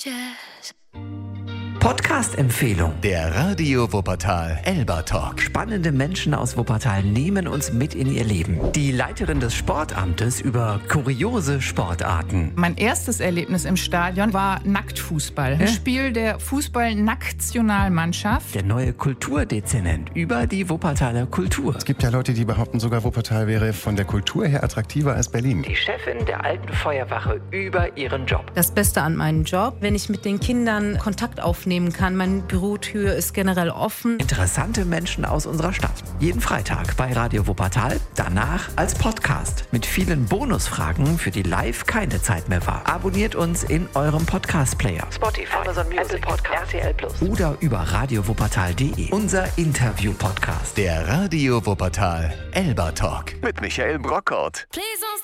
Jazz. Podcast-Empfehlung. Der Radio Wuppertal Elba Talk. Spannende Menschen aus Wuppertal nehmen uns mit in ihr Leben. Die Leiterin des Sportamtes über kuriose Sportarten. Mein erstes Erlebnis im Stadion war Nacktfußball. Ein Spiel der Fußball-Nationalmannschaft. Der neue Kulturdezernent über die Wuppertaler Kultur. Es gibt ja Leute, die behaupten, sogar Wuppertal wäre von der Kultur her attraktiver als Berlin. Die Chefin der alten Feuerwache über ihren Job. Das Beste an meinem Job, wenn ich mit den Kindern Kontakt aufnehmen kann. Meine Bürotür ist generell offen. Interessante Menschen aus unserer Stadt. Jeden Freitag bei Radio Wuppertal, danach als Podcast. Mit vielen Bonusfragen, für die live keine Zeit mehr war. Abonniert uns in eurem Podcast-Player. Spotify, Amazon Music, Apple Podcast, RTL Plus oder über radiowuppertal.de. Unser Interview-Podcast. Der Radio Wuppertal Elba Talk mit Michael Brockhaut. Please don't